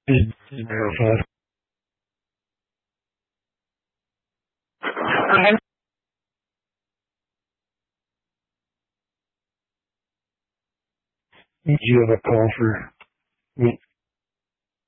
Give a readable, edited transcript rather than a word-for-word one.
Is verified. Okay. Do you have a call for me?